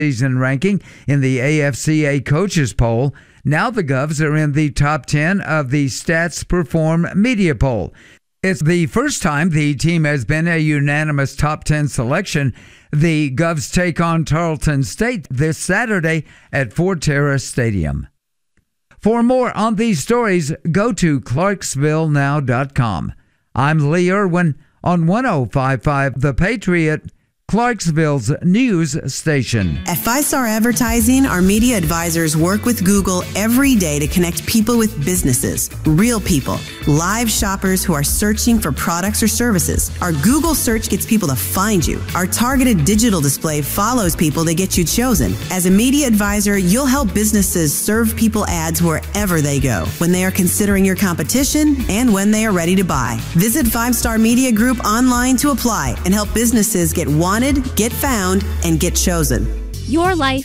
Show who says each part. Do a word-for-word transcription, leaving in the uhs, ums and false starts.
Speaker 1: season ranking in the A F C A coaches poll. Now the Govs are in the top ten of the Stats Perform media poll. It's the first time the team has been a unanimous top ten selection. The Govs take on Tarleton State this Saturday at Fort Terrace Stadium. For more on these stories, go to clarksville now dot com. I'm Lee Irwin on one oh five point five The Patriot, Clarksville's news station.
Speaker 2: At Five Star Advertising, our media advisors work with Google every day to connect people with businesses, real people, live shoppers who are searching for products or services. Our Google search gets people to find you. Our targeted digital display follows people to get you chosen. As a media advisor, you'll help businesses serve people ads wherever they go, when they are considering your competition and when they are ready to buy. Visit Five Star Media Group online to apply and help businesses get wanted, get found, and get chosen.
Speaker 3: Your life,